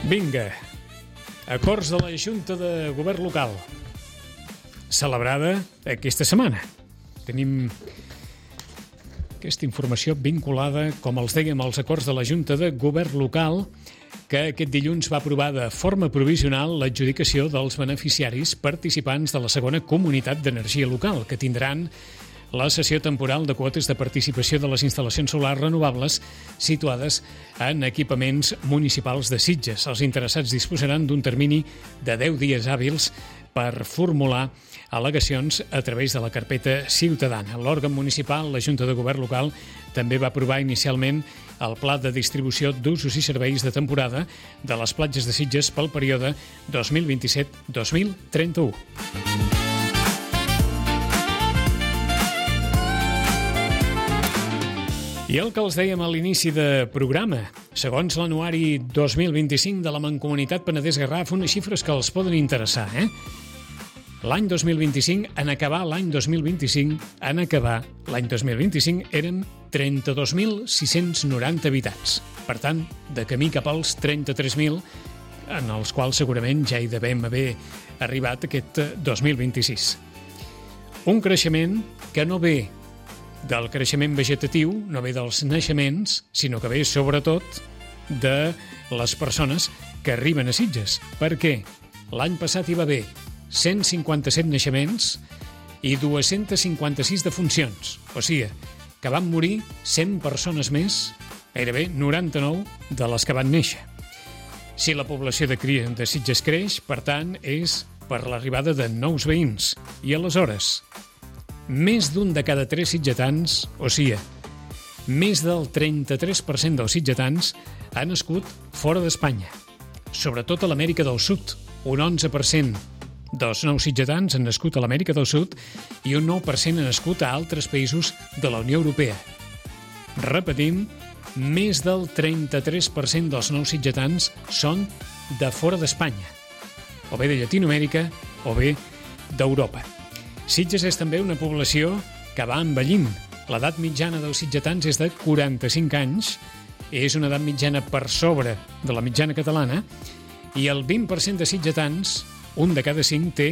Vinga, acords de la Junta de Govern local, celebrada aquesta setmana. Tenim aquesta informació vinculada, com els dèiem, als acords de la Junta de Govern local, que aquest dilluns va aprovar de forma provisional l'adjudicació dels beneficiaris participants de la segona comunitat d'energia local, que tindran la cessió temporal de quotes de participació de les instal·lacions solars renovables situades en equipaments municipals de Sitges. Els interessats disposaran d'un termini de 10 dies hàbils per formular al·legacions a través de la carpeta ciutadana. L'òrgan municipal, la Junta de Govern local, també va aprovar inicialment el pla de distribució d'usos i serveis de temporada de les platges de Sitges pel període 2027-2031. I el que els dèiem a l'inici de programa, segons l'anuari 2025 de la Mancomunitat Penedès-Garraf, unes xifres que els poden interessar, L'any 2025, en acabar l'any 2025, érem 32.690 habitants. Per tant, de camí cap als 33.000, en els quals segurament ja hi devem haver arribat aquest 2026. Un creixement que no ve del creixement vegetatiu, no ve dels naixements, sinó que ve sobretot de les persones que arriben a Sitges. Per què? L'any passat hi va haver 157 naixements i 256 defuncions. O sigui, que van morir 100 persones més, gairebé 99 de les que van néixer. Si la població de Sitges creix, per tant, és per l'arribada de nous veïns. I aleshores, més d'un de cada 3 sitgetans, o sigui, més del 33% dels sitgetans han nascut fora d'Espanya, sobretot a l'Amèrica del Sud. Un 11% dels nous sitgetans han nascut a l'Amèrica del Sud i un 9% han nascut a altres països de la Unió Europea. Repetim, més del 33% dels nous sitgetans són de fora d'Espanya, o bé de Llatinoamèrica o bé d'Europa. Sitges és també una població que va envellint. L'edat mitjana dels sitgetans és de 45 anys, és una edat mitjana per sobre de la mitjana catalana, i el 20% de sitgetans, un de cada 5, té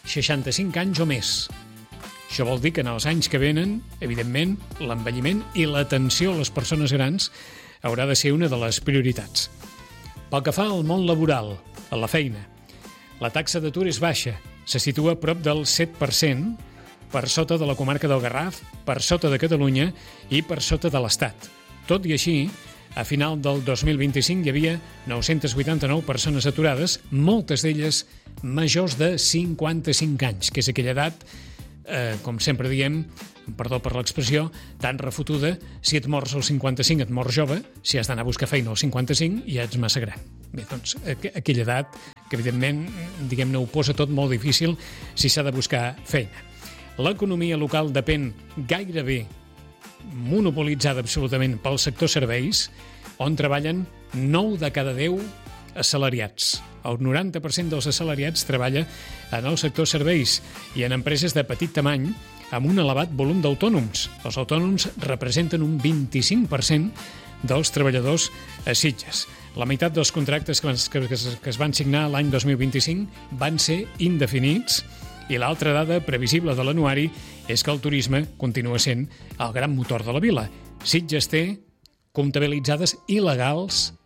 65 anys o més. Això vol dir que en els anys que venen, evidentment, l'envelliment i l'atenció a les persones grans haurà de ser una de les prioritats. Pel que fa al món laboral, a la feina, la taxa d'atur és baixa, se situa a prop del 7%, per sota de la comarca del Garraf, per sota de Catalunya i per sota de l'Estat. Tot i així, a final del 2025 hi havia 989 persones aturades, moltes d'elles majors de 55 anys, que és aquella edat, com sempre diem, perdó per l'expressió, tan refotuda: si et mors als 55 et mors jove, si has d'anar a buscar feina als 55 ja ets massa gran. Bé, doncs, aquella edat que, evidentment, diguem-ne, ho posa tot molt difícil si s'ha de buscar feina. L'economia local depèn gairebé monopolitzada absolutament pel sector serveis, on treballen 9 de cada 10 assalariats. El 90% dels assalariats treballa en el sector serveis i en empreses de petit tamany amb un elevat volum d'autònoms. Els autònoms representen un 25% dels treballadors a Sitges. La meitat dels contractes que es van signar l'any 2025 van ser indefinits, i l'altra dada previsible de l'anuari és que el turisme continua sent el gran motor de la vila. Sitges té comptabilitzades il·legals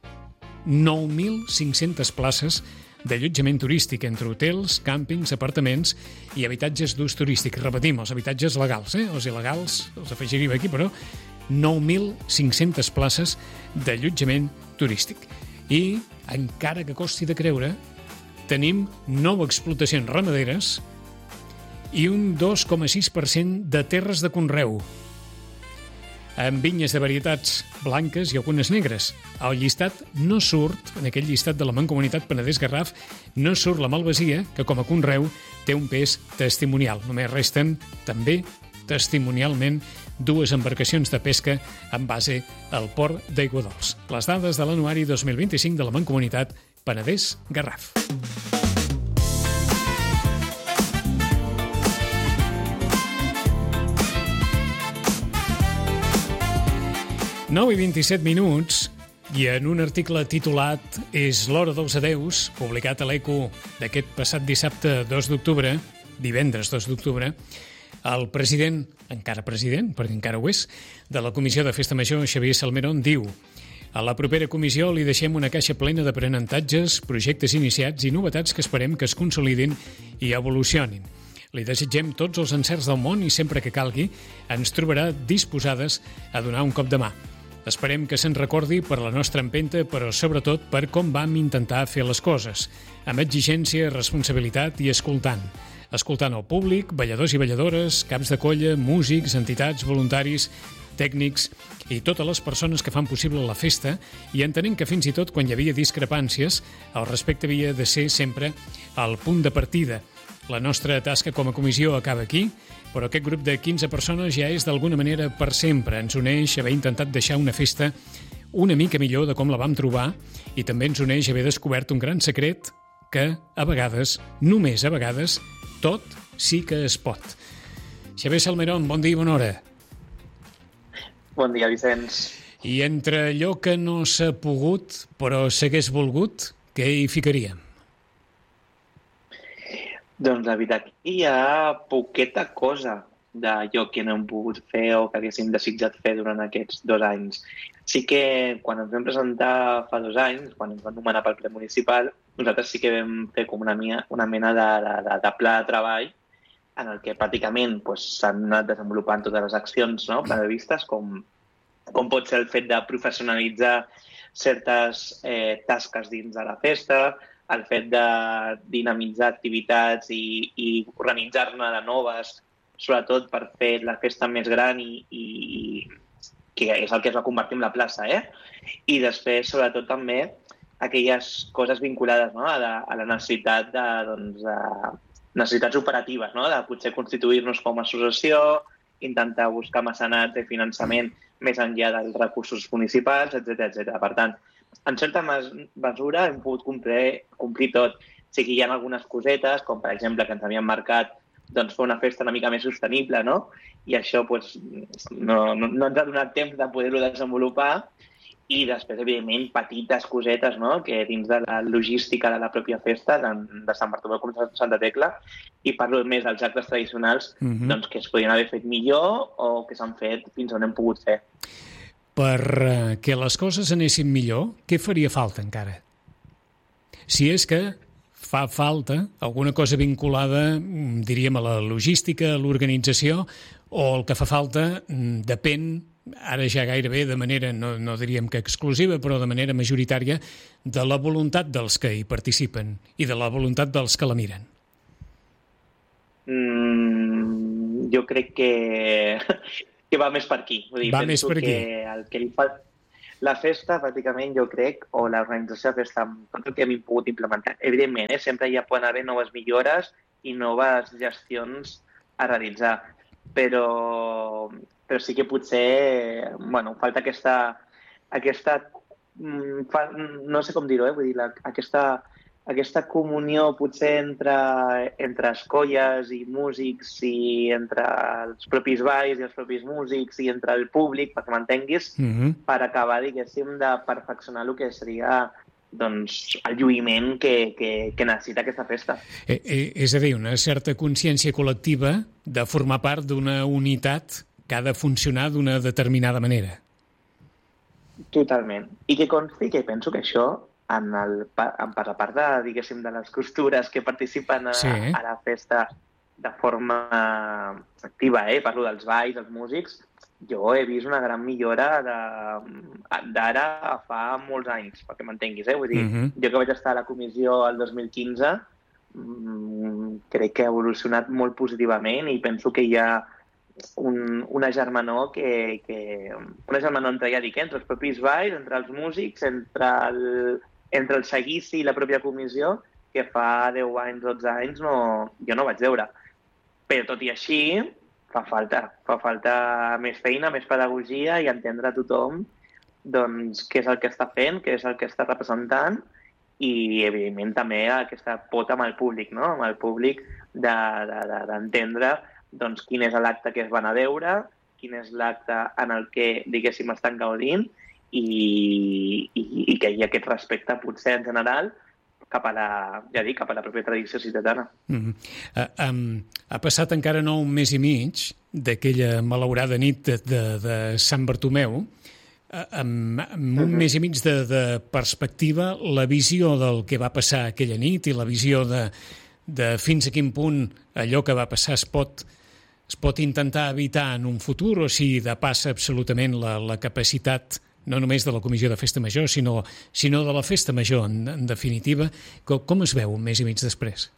9.500 places d'allotjament turístic entre hotels, càmpings, apartaments i habitatges d'ús turístic. Repetim, els habitatges legals, Els il·legals els afegiríem aquí, però 9.500 places d'allotjament turístic. I, encara que costi de creure, tenim 9 explotacions ramaderes i un 2,6% de terres de conreu, amb vinyes de varietats blanques i algunes negres. Al llistat no surt, en aquell llistat de la Mancomunitat Penedès-Garraf, no surt la malvasia, que com a conreu té un pes testimonial. Només resten, també testimonialment, 2 embarcacions de pesca en base al port d'Aiguadols. Les dades de l'anuari 2025 de la Mancomunitat Penedès-Garraf. 9:27. I en un article titulat És l'hora dels adeus, publicat a l'Eco d'aquest passat dissabte 2 d'octubre, divendres 2 d'octubre, el president, encara president, perquè encara ho és, de la Comissió de Festa Major, Xavier Salmerón, diu: a la propera comissió li deixem una caixa plena d'aprenentatges, projectes iniciats i novetats que esperem que es consolidin i evolucionin. Li desitgem tots els encerts del món i sempre que calgui ens trobarà disposades a donar un cop de mà. Esperem que se'n recordi per la nostra empenta, però sobretot per com vam intentar fer les coses, amb exigència, responsabilitat i escoltant. Escoltant el públic, balladors i balladores, caps de colla, músics, entitats, voluntaris, tècnics i totes les persones que fan possible la festa i entenent que fins i tot quan hi havia discrepàncies, el respecte havia de ser sempre el punt de partida. La nostra tasca com a comissió acaba aquí, però aquest grup de 15 persones ja és d'alguna manera per sempre. Ens uneix haver intentat deixar una festa una mica millor de com la vam trobar i també ens uneix haver descobert un gran secret que, a vegades, només a vegades, tot sí que es pot. Xavier Salmerón, bon dia i bona hora. Bon dia, Vicenç. I entre allò que no s'ha pogut, però s'hagués volgut, què hi ficaríem? Doncs la veritat, hi ha poqueta cosa d'allò que no hem pogut fer o que haguéssim desitjat fer durant aquests 2 anys. Sí que quan ens vam presentar fa 2 anys, quan ens van nomenar pel ple municipal, nosaltres sí que vam fer com una mena de pla de treball en el que pràcticament s'han anat desenvolupant totes les accions previstes, com pot ser el fet de professionalitzar certes tasques dins de la festa, el fet de dinamitzar activitats i organitzar-ne de noves, sobretot per fer la festa més gran i que és el que es va convertir en la plaça, I després, sobretot, també aquelles coses vinculades a la necessitat de necessitats operatives, de potser constituir-nos com a associació, intentar buscar mecenats de finançament més enllà dels recursos municipals, etc. Per tant, en certa mesura hem pogut complir tot. Sí que hi ha algunes cosetes, com per exemple que ens havíem marcat fer una festa una mica més sostenible, i això no ens ha donat temps de poder-ho desenvolupar. I després, evidentment, petites cosetes que dins de la logística de la pròpia festa, de Sant Bartomeu com de Santa Tecla, i parlo més dels actes tradicionals, que es podien haver fet millor o que s'han fet fins on hem pogut fer. Per que les coses anessin millor, què faria falta encara? Si és que fa falta alguna cosa vinculada, diríem, a la logística, a l'organització, o el que fa falta depèn, ara ja gairebé de manera, no diríem que exclusiva, però de manera majoritària, de la voluntat dels que hi participen i de la voluntat dels que la miren. Jo crec que va més per aquí. Vull dir, va més per aquí. Que el que li fa la festa, pràcticament, jo crec, o l'organització de festa, tot el que hem pogut implementar. Evidentment, sempre hi poden haver noves millores i noves gestions a realitzar, però sí que potser falta aquesta no sé com dir-ho, vull dir, aquesta comunió potser entre escolles i músics i entre els propis balls i els propis músics i entre el públic, perquè m'entenguis, per acabar, diguéssim, de perfeccionar el que seria el lluïment que necessita aquesta festa. És a dir, una certa consciència col·lectiva de formar part d'una unitat que ha de funcionar d'una determinada manera. Totalment. I que consti que penso que això per la part diguéssim, de les costures que participen a la festa de forma activa, parlo dels balls, dels músics, jo he vist una gran millora d'ara a fa molts anys, perquè m'entenguis, vull dir, jo que vaig estar a la comissió el 2015, crec que ha evolucionat molt positivament i penso que hi ha una germanor una germanor entre els propis balls, entre els músics, entre el seguici i la pròpia comissió, que fa 10 anys, 12 anys, jo no vaig veure. Però tot i així, fa falta més feina, més pedagogia i entendre a tothom què és el que està fent, què és el que està representant i, evidentment, també aquesta pota amb el públic, amb el públic d'entendre quin és l'acte que es van a veure, quin és l'acte en el que, diguéssim, estan gaudint i que hi ha aquest respecte potser en general cap a la pròpia tradició ciutadana. Ha passat encara no un mes i mig d'aquella malaurada nit de Sant Bartomeu. Amb un mes i mig de perspectiva, la visió del que va passar aquella nit i la visió de fins a quin punt allò que va passar es pot intentar evitar en un futur, o si depassa absolutament la capacitat no només de la Comissió de Festa Major, sinó de la Festa Major, en definitiva. Com es veu un mes i mig després?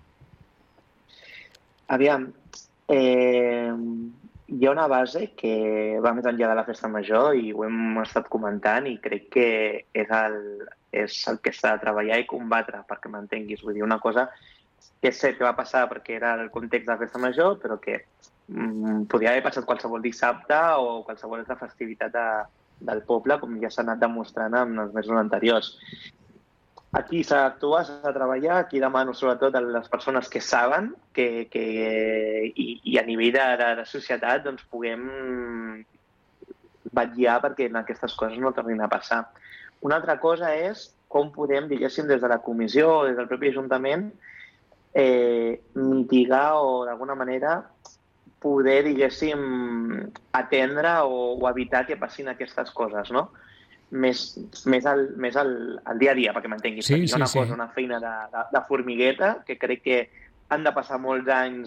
Aviam, hi ha una base que va més enllà de la Festa Major i ho hem estat comentant i crec que és el que s'ha de treballar i combatre, perquè m'entenguis. Vull dir, una cosa que sé que va passar perquè era el context de la Festa Major, però que podria haver passat qualsevol dissabte o qualsevol altra festivitat del poble, com ja s'ha anat demostrant en els mesos anteriors. Aquí s'ha d'actuar, s'ha de treballar, aquí demano sobretot a les persones que saben i a nivell de societat doncs, puguem vetllar perquè aquestes coses no tornin a passar. Una altra cosa és com podem, diguéssim, des de la comissió o des del propi Ajuntament mitigar o d'alguna manera poder, diguéssim, atendre o evitar que passin aquestes coses, no? Més al dia a dia, perquè m'entenguis. Sí, hi ha una feina de formigueta que crec que han de passar molts anys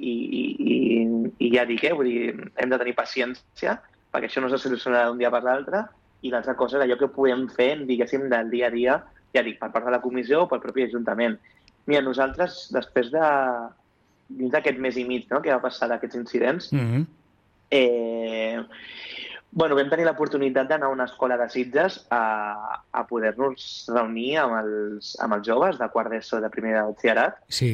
i ja dic, vull dir, hem de tenir paciència perquè això no se solucionarà d'un dia per l'altre, i l'altra cosa és allò que podem fer, diguéssim, del dia a dia, ja dic, per part de la comissió o pel propi Ajuntament. Mira, nosaltres, després dins d'aquest mes i mig, no?, que va passar d'aquests incidents, vam tenir l'oportunitat d'anar a una escola de Sitges a poder-nos reunir amb els joves de quart d'ESO de primer de batxillerat. Sí.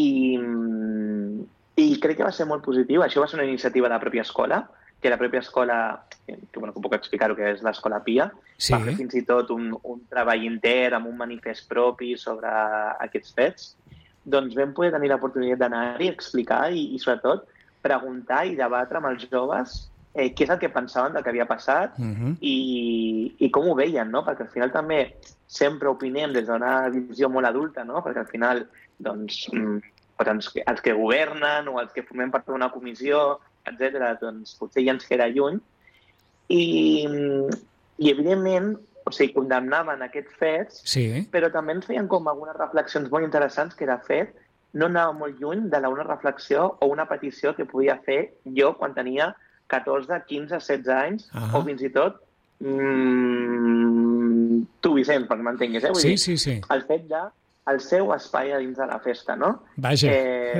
I crec que va ser molt positiu. Això va ser una iniciativa de la pròpia escola, que la pròpia escola, que puc explicar-ho, que és l'Escola Pia, va fer fins i tot un treball intern amb un manifest propi sobre aquests fets. Doncs vam poder tenir l'oportunitat d'anar-hi, explicar i sobretot preguntar i debatre amb els joves què és el que pensaven del que havia passat i com ho veien, no? Perquè al final també sempre opinem des d'una visió molt adulta, no? Perquè al final doncs, els que governen o els que formem part d'una comissió, etc., doncs potser ja ens queda lluny. I evidentment, o sigui, condemnaven aquests fets, però també ens feien com algunes reflexions molt interessants que, de fet, no anava molt lluny de una reflexió o una petició que podia fer jo quan tenia 14, 15, 16 anys, o fins i tot tu, Vicent, perquè m'entenguis, vull dir, el fet del seu espai a dins de la festa, no? Vaja.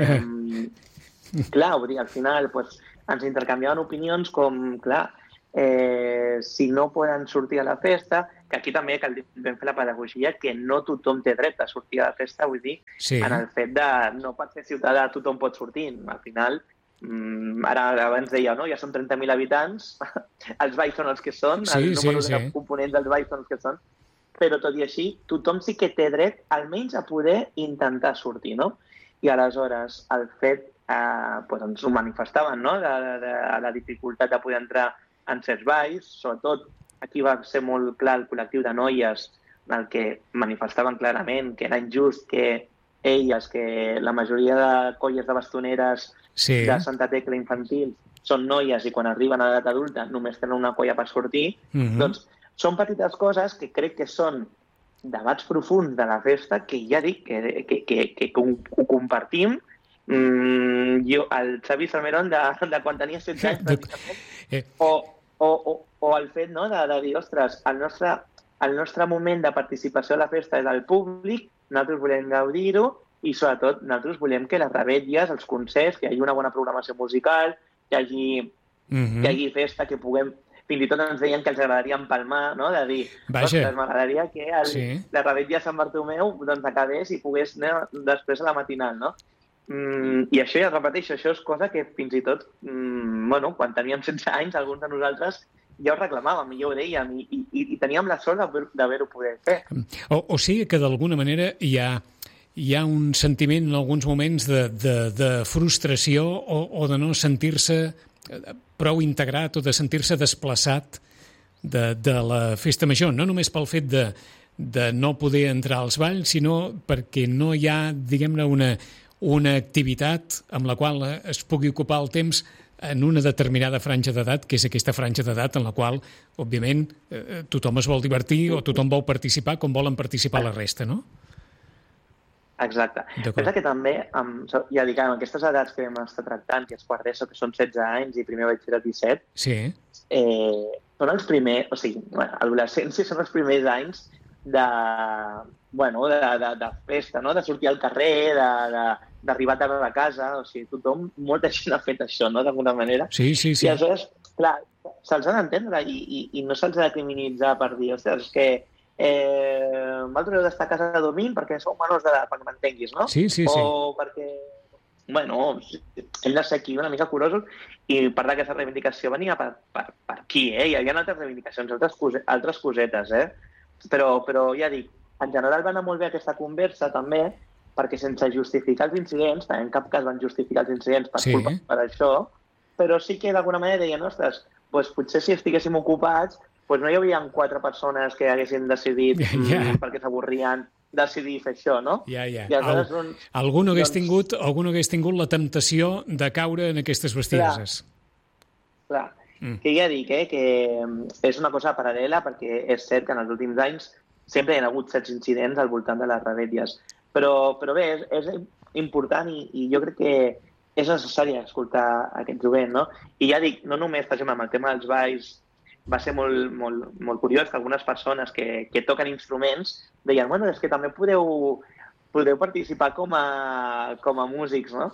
Clar, vull dir, al final ens intercanviaven opinions com, clar, si no poden sortir a la festa, que aquí també vam fer la pedagogia que no tothom té dret a sortir a la festa, vull dir, en el fet de no per ser ciutadà tothom pot sortir. Al final, ara abans deia, no? Ja són 30.000 habitants, els valls són els que són, el número de components dels valls són els que són, però tot i així, tothom sí que té dret almenys a poder intentar sortir, no? I aleshores, el fet, ens ho manifestaven, no?, de la dificultat de poder entrar en certs balls, sobretot aquí va ser molt clar el col·lectiu de noies en el que manifestaven clarament que era injust que elles, que la majoria de colles de bastoneres de Santa Tecla infantil són noies i quan arriben a l'edat adulta només tenen una colla per sortir, doncs són petites coses que crec que són debats profunds de la festa que ja dic que ho compartim. Jo, el Xavi Salmerón de quan tenia 16 anys, o el fet, no, de dir, ostres, el nostre moment de participació a la festa és el públic, nosaltres volem gaudir-ho i sobretot nosaltres volem que les revetlles, els concerts, que hi hagi una bona programació musical, que hi hagi festa, que puguem... Fins i tot ens deien que els agradaria empalmar, no?, de dir, ostres, m'agradaria que la revetlla de Sant Bartomeu doncs acabés i pogués anar després a la matinal, no? I això, ja repeteixo, això és cosa que fins i tot, quan teníem 16 anys, alguns de nosaltres ja ho reclamàvem, ja ho dèiem, i teníem la sort d'haver-ho poder fer. O sigui que d'alguna manera hi ha un sentiment en alguns moments de frustració o de no sentir-se prou integrat o de sentir-se desplaçat de la festa major, no només pel fet de no poder entrar als balls, sinó perquè no hi ha, diguem-ne, una activitat amb la qual es pugui ocupar el temps en una determinada franja d'edat, que és aquesta franja d'edat en la qual, òbviament, tothom es vol divertir o tothom vol participar com volen participar la resta, no? Exacte. Pensa que també, ja dic, amb aquestes edats que vam estar tractant, que és quart d'ESO, que són 16 anys, i primer vaig fer 17, sí. Són els primers, o sigui, l'adolescència són els primers anys de festa, no? De sortir al carrer, d'arribar tard a casa, o sigui, tothom, molta gent ha fet això, no?, d'alguna manera. Sí. I aleshores, clar, se'ls ha d'entendre i no se'ls ha de criminalitzar per dir, ostres, és que vosaltres heu d'estar a casa dormint perquè sou menors d'edat, perquè m'entenguis, no? Sí. O perquè, hem de ser aquí una mica curosos i part d'aquesta reivindicació venia per aquí, Hi havia altres reivindicacions, altres cosetes, Però ja dic, en general va anar molt bé aquesta conversa també, perquè sense justificar els incidents, en cap cas van justificar els incidents per culpa per això, però sí que d'alguna manera deien, ostres, doncs potser si estiguéssim ocupats doncs no hi havia 4 persones que haguessin decidit, perquè s'avorrien, decidir fer això, no? Ja. Algú no hagués tingut la temptació de caure en aquestes bestieses. Clar. Que ja dic, que és una cosa paral·lela, perquè és cert que en els últims anys sempre hi ha hagut certs incidents al voltant de les rebètties. Però bé, és important i jo crec que és necessari escoltar aquest jovent, no? I ja dic, no només, per exemple, amb el tema dels balls, va ser molt curiós que algunes persones que toquen instruments deien, és que també podeu participar com a músics, no?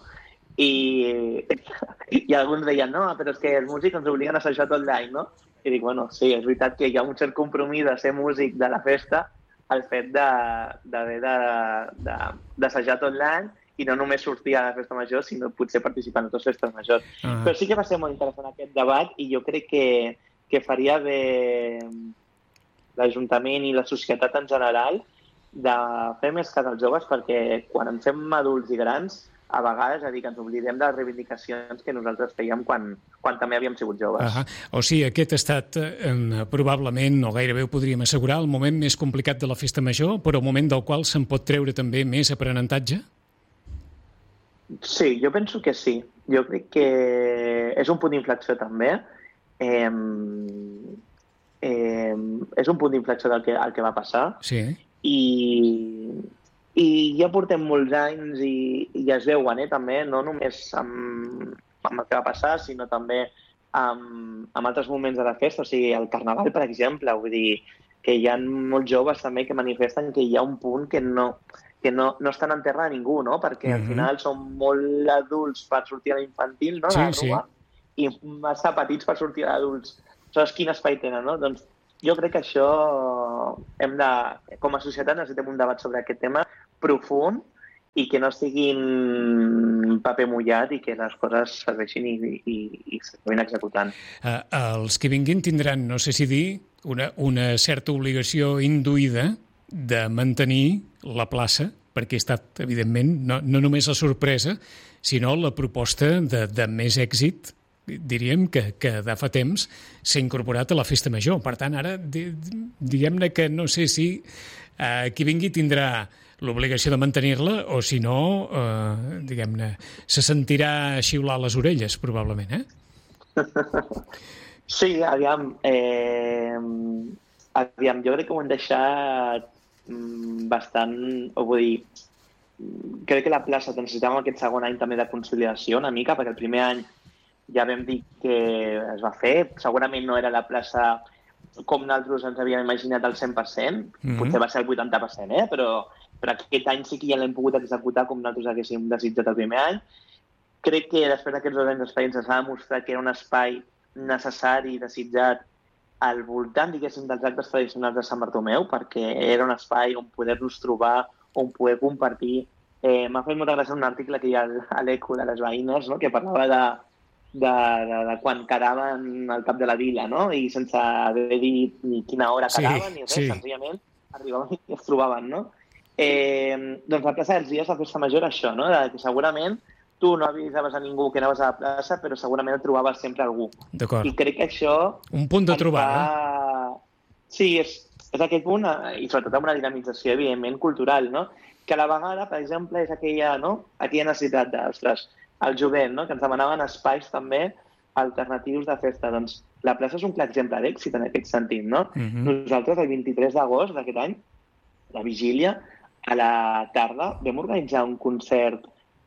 I alguns deien, no, però és que els músics ens obliguen a assajar tot l'any, no? I dic, sí, és veritat que hi ha un cert compromís de ser músic de la festa al fet d'haver d'assajar tot l'any i no només sortir a la festa major, sinó potser participar en altres festes majors. Però sí que va ser molt interessant aquest debat i jo crec que faria bé l'Ajuntament i la societat en general de fer més cas als joves, perquè quan ens fem adults i grans, a vegades, que ens oblidem de les reivindicacions que nosaltres fèiem quan també havíem sigut joves. O sigui, aquest ha estat probablement, o gairebé ho podríem assegurar, el moment més complicat de la festa major, però un moment del qual se'n pot treure també més aprenentatge? Sí, jo penso que sí. Jo crec que és un punt d'inflexió també. És un punt d'inflexió del que va passar. Sí. I ja portem molts anys i ja es veuen, també, no només amb el que va passar, sinó també amb altres moments de la festa, o sigui, el Carnaval, per exemple, vull dir que hi ha molts joves també que manifesten que hi ha un punt que no estan en terra de ningú, no? Perquè al final són molt adults per sortir a l'infantil, no? I massa petits per sortir a l'adults. Saps quin espai tenen, no? Doncs jo crec que això com a societat necessitem un debat sobre aquest tema profund i que no siguin paper mullat i que les coses serveixin i s'acabin executant. Els que vinguin tindran, no sé si dir, una certa obligació induïda de mantenir la plaça, perquè ha estat, evidentment, no només la sorpresa, sinó la proposta de més èxit, diríem, que de fa temps s'ha incorporat a la festa major. Per tant, ara, diguem-ne que no sé si qui vingui tindrà l'obligació de mantenir-la o, si no, diguem-ne, se sentirà xiular les orelles, probablement, Sí, aviam, jo crec que ho hem deixat bastant, o vull dir, crec que la plaça necessitava aquest segon any també de consolidació una mica, perquè el primer any ja vam dir que es va fer, segurament no era la plaça com nosaltres ens havíem imaginat al 100%, potser va ser el 80%, però aquest any sí que ja l'hem pogut executar com nosaltres haguéssim desitjat el primer any. Crec que després d'aquests 2 anys d'espai ens va demostrar que era un espai necessari i desitjat al voltant, diguéssim, dels actes tradicionals de Sant Bartomeu, perquè era un espai on poder-nos trobar, on poder compartir. M'ha fet molta gràcia un article que hi ha a l'Eco de les veïnes, no?, que parlava de quan quedaven al cap de la vila, no?, i sense haver dit ni quina hora quedaven ni res, senzillament arribaven i es trobaven, no? Doncs la plaça dels dies de festa major era això, no?, que segurament tu no avisaves a ningú que anaves a la plaça, però segurament et trobaves sempre algú. D'acord. I crec que això... Un punt de trobada. Sí, és aquest punt, i sobretot amb una dinamització, evidentment, cultural, no? Que a la vegada, per exemple, és aquella, no? Aquella necessitat d'ostres, el jovent, no? Que ens demanaven espais també alternatius de festa. Doncs la plaça és un clar exemple d'èxit en aquest sentit, no? Nosaltres, el 23 d'agost d'aquest any, la vigília, a la tarda, vam organitzar un concert,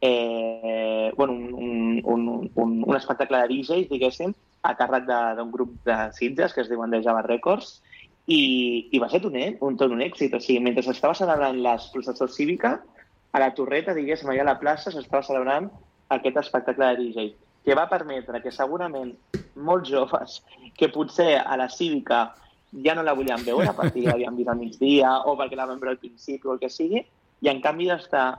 un espectacle de DJs, diguéssim, a càrrec d'un grup de Sitges que es diuen The Java Records, i va ser tot un èxit. O sigui, mentre s'estava celebrant la processó cívica, a la torreta, diguéssim, allà a la plaça, s'estava celebrant aquest espectacle de DJs, que va permetre que segurament molts joves que potser a la cívica ja no la volien veure perquè ja l'havien vist al migdia o perquè la van veure al principi o el que sigui, i en canvi d'estar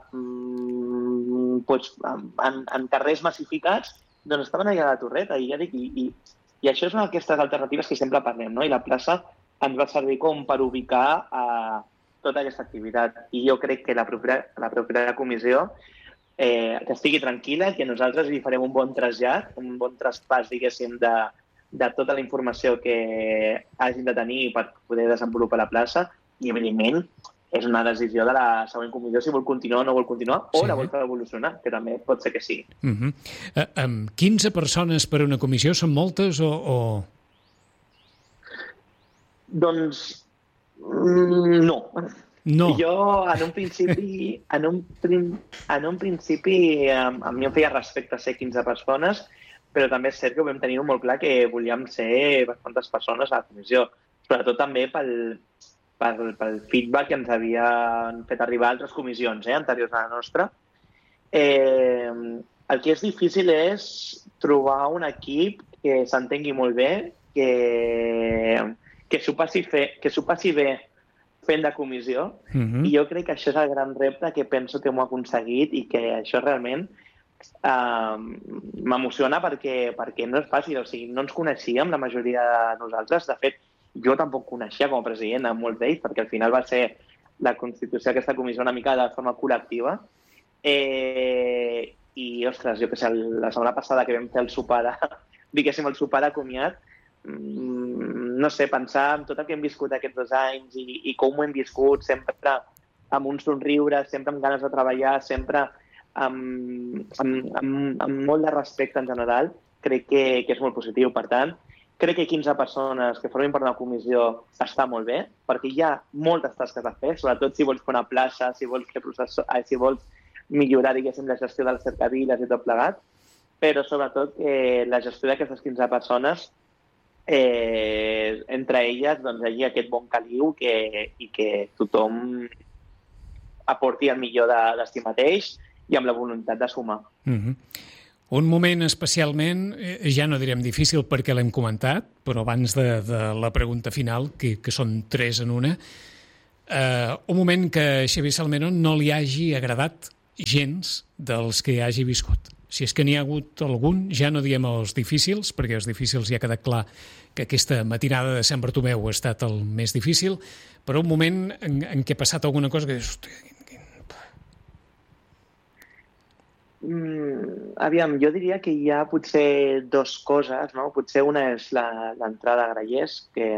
en carrers massificats, doncs estaven allà a la torreta. I ja dic, i això és una d'aquestes alternatives que sempre parlem, no? I la plaça ens va servir com per ubicar tota aquesta activitat. I jo crec que la propera comissió que estigui tranquil·la, que nosaltres li farem un bon trasllat, un bon traspàs, diguéssim, de tota la informació que hagin de tenir per poder desenvolupar la plaça, i evidentment és una decisió de la següent comissió si vol continuar o no vol continuar, o la vol fer evolucionar, que també pot ser que sí. 15 persones per una comissió són moltes o...? Doncs no. No. Jo, en un principi, a mi em feia respecte ser 15 persones, però també és cert que ho vam tenir molt clar que volíem ser bastantes persones a la comissió, sobretot també pel feedback que ens havien fet arribar altres comissions anteriors a la nostra. El que és difícil és trobar un equip que s'entengui molt bé, que s'ho passi bé fent de comissió, i jo crec que això és el gran repte que penso que m'ho ha aconseguit i que això realment m'emociona perquè no és fàcil. O sigui, no ens coneixíem la majoria de nosaltres. De fet, jo tampoc coneixia com a president a molts d'ells, perquè al final va ser la constitució d'aquesta comissió una mica de forma col·lectiva. I, ostres, jo què sé, la setmana passada que vam fer el sopar de comiat, no sé, pensar en tot el que hem viscut aquests 2 anys i com ho hem viscut, sempre amb un somriure, sempre amb ganes de treballar, sempre amb molt de respecte en general, crec que és molt positiu. Per tant, crec que 15 persones que formin part d'una comissió està molt bé, perquè hi ha moltes tasques a fer, sobretot si vols fer una plaça, si vols millorar, diguéssim, la gestió de les cercaviles i tot plegat, però sobretot la gestió d'aquestes 15 persones, entre elles doncs, hi hagi aquest bon caliu i que tothom aporti el millor de si mateix i amb la voluntat de sumar. Un moment especialment, ja no direm difícil perquè l'hem comentat, però abans de la pregunta final, que són 3 en una, un moment que a Xavier Salmero no li hagi agradat gens dels que hagi viscut. Si és que n'hi ha hagut algun, ja no diem els difícils, perquè els difícils ja ha quedat clar que aquesta matinada de Sant Bartomeu ha estat el més difícil, però un moment en què ha passat alguna cosa que dius... Aviam, jo diria que hi ha potser 2 coses, no? Potser una és l'entrada a Grallers, que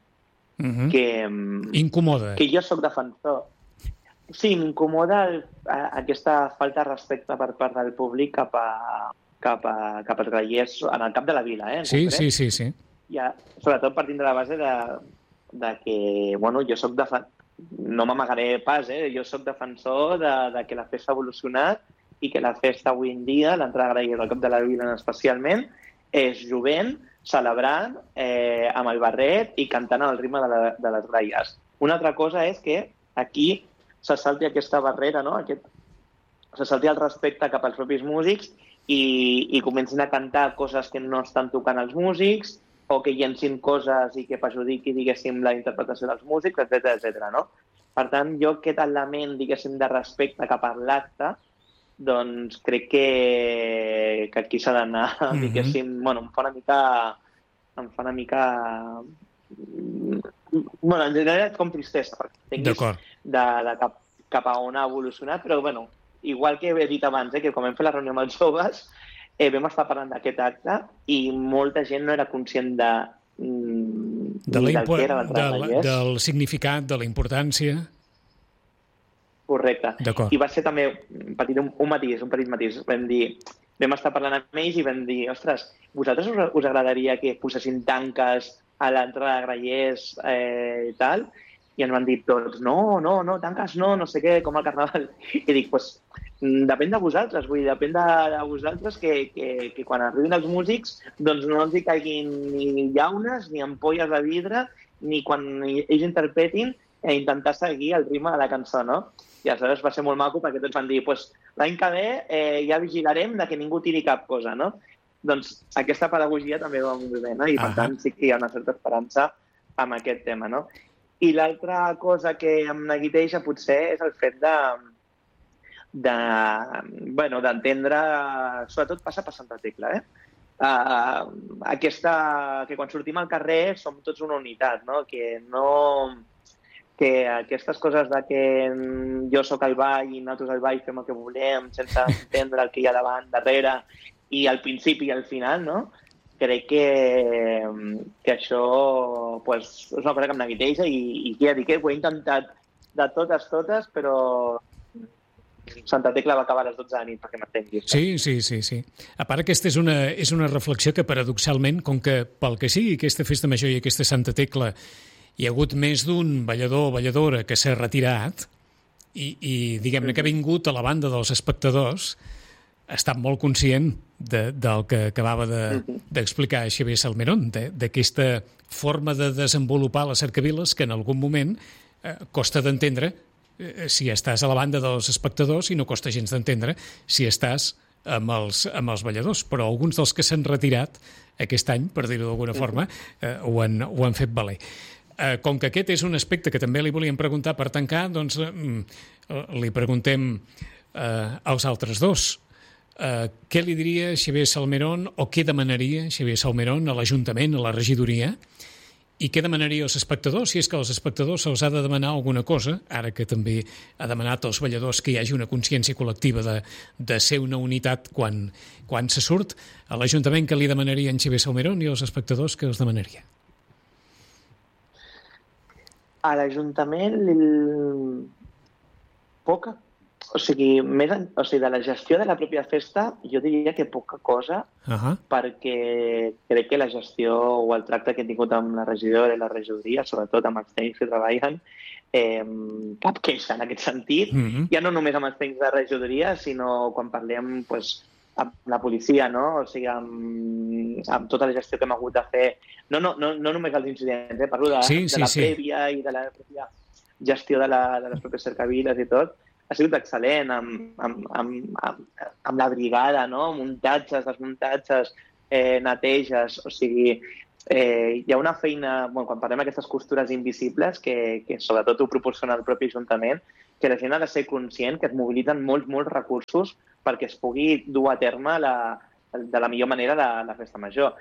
incomoda. Que jo sóc defensor. Sí, m'incomoda aquesta falta de respecte per part del públic cap als Grallers en el cap de la vila, Sí. Ja, sobretot partint de la base de que, bueno, jo sóc no m'amagaré pas, jo sóc defensor de que la festa ha evolucionat i que la festa avui en dia, l'entrada a Grallers al cap de la vila especialment, és jovent, celebrant amb el barret i cantant al ritme de les gralles. Una altra cosa és que aquí se salti aquesta barrera, no? Se salti el respecte cap als propis músics i comencin a cantar coses que no estan tocant els músics o que llencin coses i que perjudiqui, diguéssim, la interpretació dels músics, etc., no? Per tant, jo aquest element, diguéssim, de respecte cap a l'acte, doncs crec que aquí s'ha d'anar, diguéssim, bueno, em fa una mica... Bueno, en general com tristesa, perquè entenguis cap a on ha evolucionat, però, bueno, igual que he dit abans, que quan vam fer la reunió amb els joves, vam estar parlant d'aquest acte i molta gent no era conscient i del que era l'entrada de Grallers. Del significat, de la importància... Correcte. I va ser també un petit matís. Vam estar parlant amb ells i vam dir, ostres, vosaltres us agradaria que posessin tanques a l'entrada de Grallers i tal? I ens van dir tots, no, tanques no sé què, com al Carnaval. I dic, doncs, depèn de vosaltres, depèn de vosaltres que quan arribin els músics doncs no els hi caiguin ni llaunes, ni ampolles de vidre, ni quan ells interpretin intentar seguir el ritme de la cançó, no? I aleshores va ser molt maco perquè tots van dir doncs l'any que ve ja vigilarem de que ningú tiri cap cosa, no? Doncs aquesta pedagogia també va molt bé, no? I per tant sí que hi ha una certa esperança amb aquest tema, no? I l'altra cosa que em neguiteja potser és el fet d'entendre, sobretot passa per Santa Tecla, que quan sortim al carrer som tots una unitat, no? Que aquestes coses de que jo sóc al ball i nosaltres al ball fem el que volem sense entendre el que hi ha davant, darrere i al principi i al final, no? Crec que això pues, és una cosa que em neguiteja i ja dic que ho he intentat de totes, però Santa Tecla va acabar a les 12 de la nit, perquè m'entenguis. Sí. A part, aquesta és una reflexió que, paradoxalment, com que pel que sigui aquesta festa major i aquesta Santa Tecla hi ha hagut més d'un ballador o balladora que s'ha retirat i diguem-ne que ha vingut a la banda dels espectadors, ha estat molt conscient del que acabava d'explicar Xavier Salmerón, d'aquesta forma de desenvolupar les cercaviles que en algun moment costa d'entendre si estàs a la banda dels espectadors i no costa gens d'entendre si estàs amb els balladors, però alguns dels que s'han retirat aquest any, per dir-ho d'alguna forma, ho han fet valer. Com que aquest és un aspecte que també li volíem preguntar per tancar, doncs li preguntem als altres dos. Què li diria Xavier Salmerón o què demanaria Xavier Salmerón a l'Ajuntament, a la regidoria, i què demanaria als espectadors, si és que als espectadors se'ls ha de demanar alguna cosa, ara que també ha demanat als balladors que hi hagi una consciència col·lectiva de ser una unitat quan se surt, a l'Ajuntament que li demanaria en Xavier Salmerón i als espectadors que els demanaria? A l'Ajuntament poca. O sigui, de la gestió de la pròpia festa, jo diria que poca cosa, perquè crec que la gestió o el tracte que he tingut amb la regidora i la regidoria, sobretot amb els tècnics que treballen, cap queixa en aquest sentit. Ja no només amb els tècnics de regidoria, sinó quan parlem amb la policia, no? O sigui, amb tota la gestió que hem hagut de fer. No només els incidents, parlo de la prèvia i de la pròpia gestió de les pròpies cercaviles i tot. Ha sigut excel·lent amb la brigada, no? Muntatges, desmuntatges, neteges, o sigui, hi ha una feina, quan parlem d'aquestes costures invisibles, que sobretot ho proporciona el propi Ajuntament, que la gent ha de ser conscient que es mobilitzen molts recursos perquè es pugui dur a terme de la millor manera la festa major.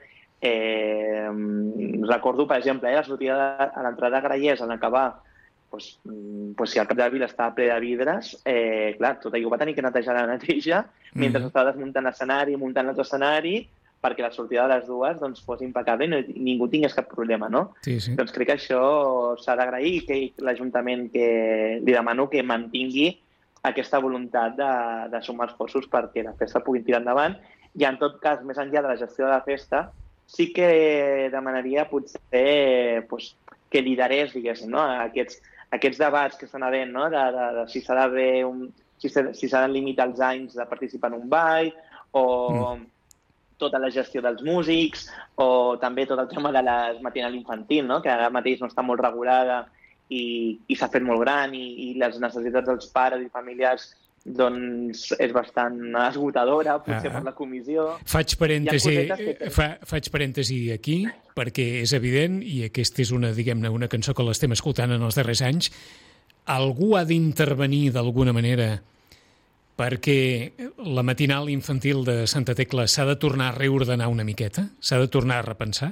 Recordo, per exemple, la sortida a l'entrada de Grallers en acabar, si el cap de la vila estava ple de vidres, clar, tot allò va tenir que netejar la neteja mentre estava desmuntant l'escenari, muntant l'altre escenari, perquè la sortida de les dues fos impecable i ningú tingués cap problema, no? Sí. Doncs crec que això s'ha d'agrair i que l'Ajuntament li demano que mantingui aquesta voluntat de sumar esforços perquè la festa pugui tirar endavant i, en tot cas, més enllà de la gestió de la festa, sí que demanaria potser que liderés, diguéssim, no? Aquests debats que estan havent, no? De si s'ha de limitar els anys de participar en un ball o tota la gestió dels músics o també tot el tema de la matinal infantil, no? Que ara mateix no està molt regulada i s'ha fet molt gran i les necessitats dels pares i familiars doncs és bastant esgotadora, potser per la comissió. Faig parèntesi aquí, perquè és evident, i aquesta és una cançó que l'estem escoltant en els darrers anys, algú ha d'intervenir d'alguna manera perquè la matinal infantil de Santa Tecla s'ha de tornar a reordenar una miqueta? S'ha de tornar a repensar?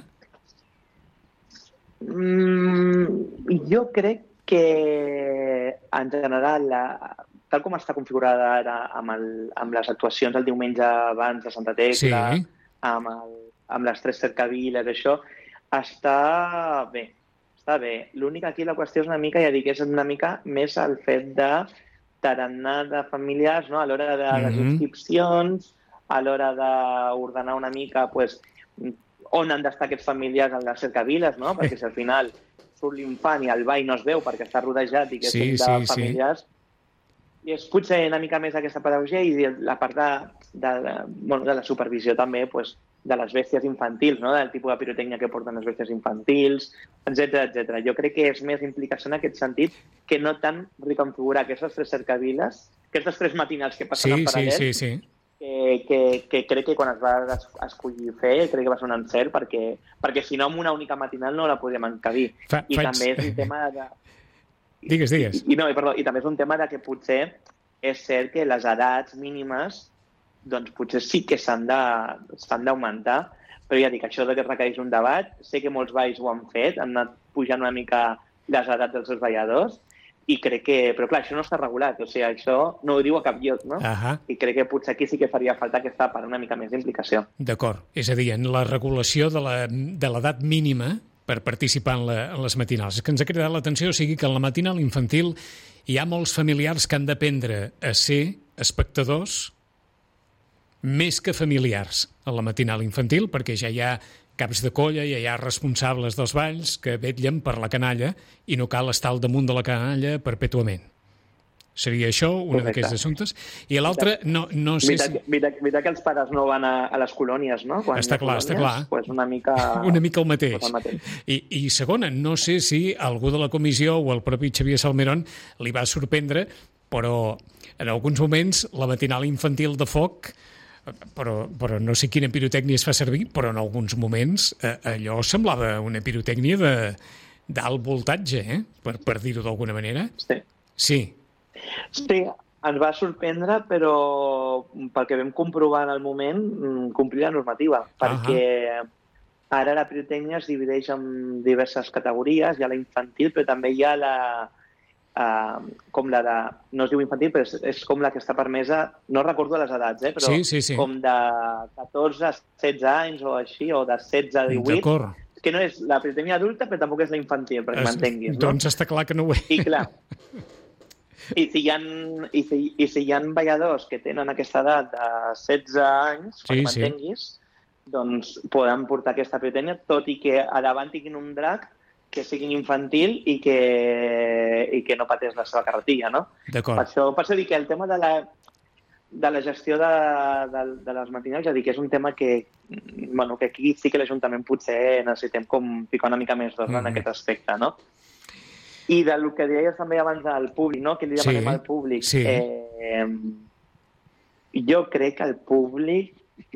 Jo crec que en general tal com està configurada ara amb les actuacions el diumenge abans de Santa Tecla, amb les 3 cercaviles, això, està bé. està bé. L'únic aquí la qüestió és una mica, ja dic, és una mica més el fet de tarannà de familiars, no? A l'hora de les inscripcions, a l'hora d'ordenar una mica pues, on han d'estar aquests familiars en les cercaviles, no? Perquè si al final surt l'infant i el ball no es veu perquè està rodejat i que és de familiars, i és potser una mica més aquesta pedagogia i la part de la supervisió també pues, de les bèsties infantils, no? Del tipus de pirotècnia que porten les bèsties infantils, etc. Jo crec que és més implicació en aquest sentit que no tant reconfigurar aquestes 3 cercaviles, aquestes 3 matinals que passen en paral·lel, que crec que quan es va escollir fer, crec que va ser un encert, perquè si no amb una única matinal no la podíem encabir. I també és un tema de... Digues. I també és un tema de que potser és cert que les edats mínimes doncs potser sí que s'han d'augmentar, però ja dic, això que requereix un debat, sé que molts balls ho han fet, han anat pujant una mica les edats dels seus balladors, i crec que... Però clar, això no està regulat, o sigui, això no ho diu a cap lloc, no? I crec que potser aquí sí que faria falta aquesta part una mica més d'implicació. D'acord, és a dir, en la regulació de l'edat mínima per participar en les matinals. És que ens ha cridat l'atenció, o sigui que en la matinal infantil hi ha molts familiars que han d'aprendre a ser espectadors més que familiars a la matinal infantil, perquè ja hi ha caps de colla, ja hi ha responsables dels balls que vetllen per la canalla i no cal estar al damunt de la canalla perpètuament. Seria això un d'aquests assumptes. I l'altre, no sé si... Veritat que els pares no van a les colònies, no? Quan està clar. Pues una mica el mateix. I segona, no sé si algú de la comissió o el propi Xavier Salmerón li va sorprendre, però en alguns moments la matinal infantil de foc, però no sé quina pirotècnia es fa servir, però en alguns moments allò semblava una pirotècnia d'alt voltatge, per dir-ho d'alguna manera. Sí, ens va sorprendre, però pel que vam comprovar en el moment, complir la normativa, perquè ara la pirotècnia es divideix en diverses categories, hi ha la infantil, però també hi ha com la de... No es diu infantil, però és com la que està permesa, no recordo les edats, però com de 14 a 16 anys o així, o de 16 a 18. D'acord. Que no és la pirotècnia adulta, però tampoc és la infantil, perquè m'entenguis. Doncs està clar que no ho és. I clar, i si hi ha balladors que tenen aquesta edat de 16 anys, perquè m'entenguis, doncs poden portar aquesta pirotècnia, tot i que a davant tinguin un drac que siguin infantil i que no pateix la seva carretilla, no? D'acord. Per això dic que el tema de la gestió de les matinals, ja dic que és un tema que aquí sí que l'Ajuntament potser necessitem com ficar una mica més d'ordre en aquest aspecte, no? I del que deies també abans al públic, no? Que li demanem al públic. Jo crec que el públic,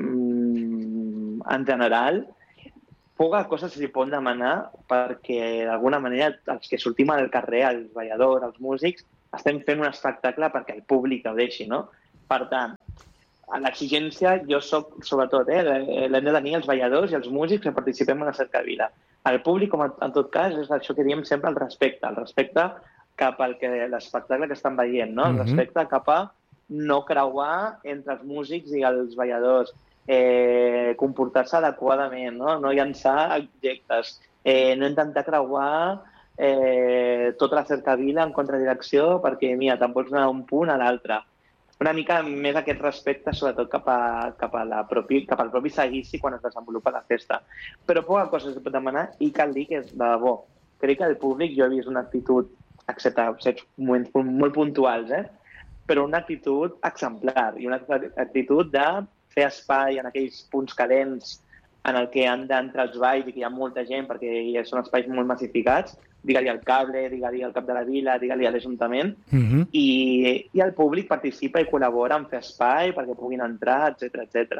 en general, poca cosa se li pot demanar perquè, d'alguna manera, els que sortim al carrer, els balladors, els músics, estem fent un espectacle perquè el públic gaudeixi, no? Per tant, a l'exigència jo soc, sobretot, l'hem de tenir els balladors i els músics que participem en la cercavila. El públic, com en tot cas, és això que diem sempre, el respecte cap al l'espectacle que estan veient, no? El respecte cap a no creuar entre els músics i els balladors, comportar-se adequadament, no llançar objectes, no intentar creuar tota la cercavila en contradirecció perquè, mira, te'n pots anar d'un punt a l'altre. Una mica més aquest respecte, sobretot cap al propi seguici quan es desenvolupa la festa. Però poca cosa es pot demanar i cal dir que és de debò. Crec que el públic, jo he vist una actitud, excepte moments molt puntuals, però una actitud exemplar i una actitud de fer espai en aquells punts calents en el que han d'entrar els balls i que hi ha molta gent perquè són espais molt massificats, digue-li al cable, digue-li al cap de la vila, digue-li a l'Ajuntament, i el públic participa i col·labora en fer espai perquè puguin entrar, etc.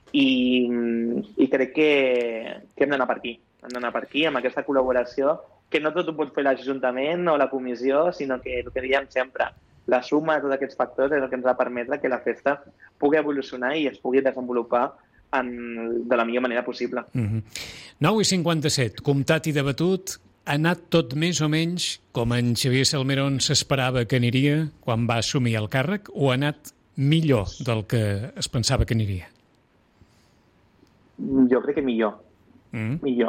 I crec que hem d'anar per aquí. Hem d'anar per aquí amb aquesta col·laboració, que no tot ho pot fer l'Ajuntament o la comissió, sinó que el que diem sempre, la suma de tots aquests factors és el que ens ha de permetre que la festa pugui evolucionar i es pugui desenvolupar de la millor manera possible. 9:57, comptat i debatut, ha anat tot més o menys com en Xavier Salmerón s'esperava que aniria quan va assumir el càrrec, o ha anat millor del que es pensava que aniria? Jo crec que millor. Millor.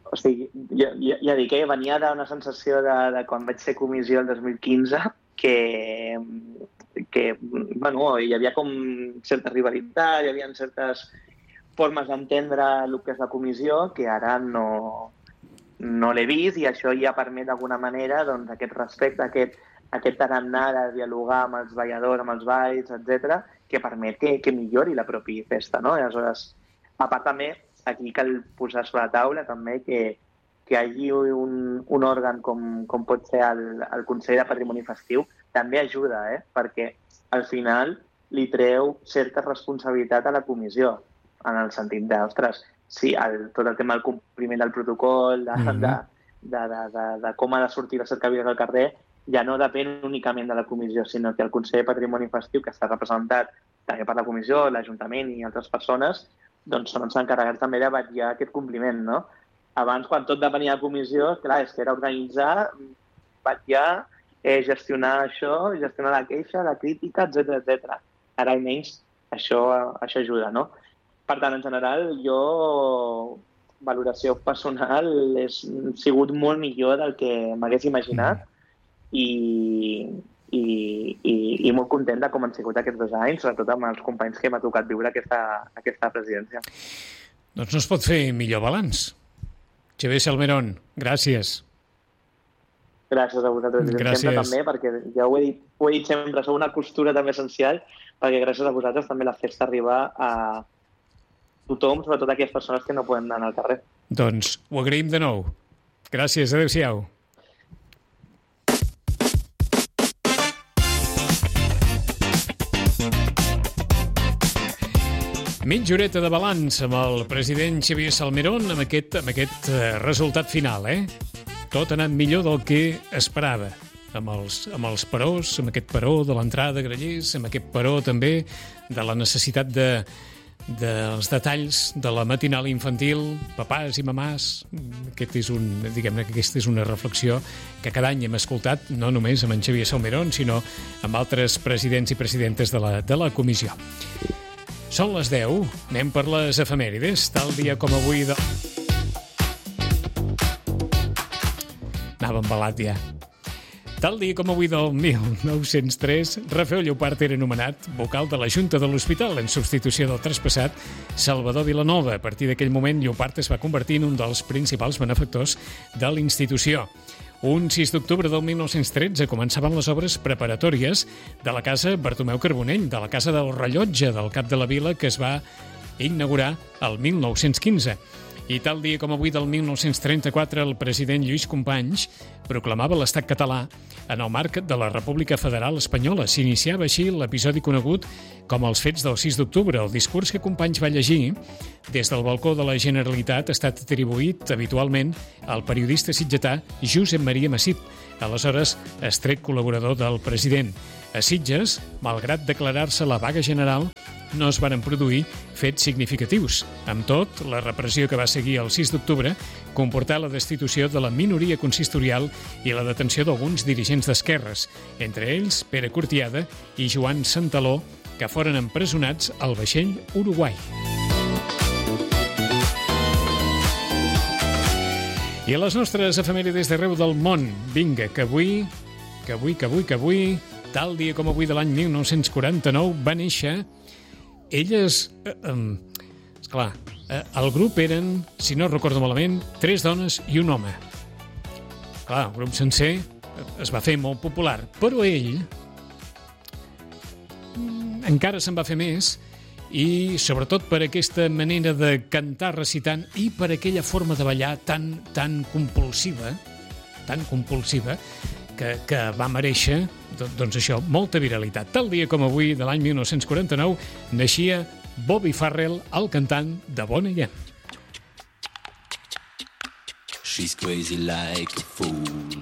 O sigui, ja dic, venia d'una sensació de quan vaig ser comissió el 2015 que bueno, hi havia com certa rivalitat, hi havia certes formes d'entendre el que és la comissió que ara no l'he vist, i això ja permet d'alguna manera doncs, aquest respecte, aquest tarannà de dialogar amb els balladors, amb els balls, etc, que permet que millori la pròpia festa, no? I aleshores, a part també, aquí cal posar sobre la taula també que hi hagi un òrgan com pot ser el Consell de Patrimoni Festiu també ajuda, perquè al final li treu certa responsabilitat a la comissió, en el sentit de, ostres, sí, tot el tema del compliment del protocol, de com ha de sortir les cercaviles al carrer, ja no depèn únicament de la comissió, sinó que el Consell de Patrimoni Festiu, que està representat també per la comissió, l'Ajuntament i altres persones, doncs són els encarregats també de vetllar aquest compliment, no? Abans, quan tot depenia de la comissió, clar, és que era organitzar, vetllar, gestionar això, gestionar la queixa, la crítica, etc. Ara almenys això ajuda, no? Per tant, en general, jo, valoració personal, he sigut molt millor del que m'hagués imaginat i molt content de com han sigut aquests 2 anys, sobretot amb els companys que m'ha tocat viure aquesta presidència. Doncs no es pot fer millor balanç. Xavier Salmerón, gràcies. Gràcies a vosaltres. Gràcies. Sempre també, perquè ja ho he dit sempre, sou una costura també essencial, perquè gràcies a vosaltres també la festa arriba a tothom, sobretot a aquelles persones que no poden anar al carrer. Doncs ho agraïm de nou. Gràcies, adéu-siau. Mitja horeta de balanç amb el president Xavier Salmerón amb aquest resultat final, Tot ha anat millor del que esperava. Amb els perós, amb aquest peró de l'entrada de Grallers, amb aquest peró també de la necessitat dels detalls de la matinal infantil, papàs i mamàs. Aquesta és una reflexió que cada any hem escoltat, no només amb en Xavier Salmerón, sinó amb altres presidents i presidentes de la comissió. Són les 10, anem per les efemèrides, tal dia com avui Anava embalat ja. Tal dia com avui del 1903, Rafael Llopart era nomenat vocal de la Junta de l'Hospital en substitució del traspassat Salvador Vilanova. A partir d'aquell moment, Llopart es va convertir en un dels principals benefactors de la institució. Un 6 d'octubre del 1913 començaven les obres preparatòries de la Casa Bartomeu Carbonell, de la Casa del Rellotge del Cap de la Vila, que es va inaugurar el 1915. I tal dia com avui del 1934 el president Lluís Companys proclamava l'estat català en el marc de la República Federal Espanyola. S'iniciava així l'episodi conegut com els fets del 6 d'octubre. El discurs que Companys va llegir des del balcó de la Generalitat ha estat atribuït habitualment al periodista sitgetà Josep Maria Massip, aleshores estret col·laborador del president. A Sitges, malgrat declarar-se la vaga general, no es varen produir fets significatius. Amb tot, la repressió que va seguir el 6 d'octubre comportà la destitució de la minoria consistorial i la detenció d'alguns dirigents d'esquerres, entre ells Pere Cortiada i Joan Santaló, que foren empresonats al vaixell Uruguai. I a les nostres efemèrides d'arreu del món, vinga, que avui, tal dia com avui de l'any 1949, va néixer. Elles, esclar, el grup eren, si no recordo malament, 3 dones i un home. Clar, el grup sencer es va fer molt popular, però ell encara se'n va fer més, i sobretot per aquesta manera de cantar recitant i per aquella forma de ballar tan compulsiva, que va mereixer, doncs això, molta viralitat. Tal dia com avui, de l'any 1949, naixia Bobby Farrell, el cantant de Boney M. She's crazy like a fool.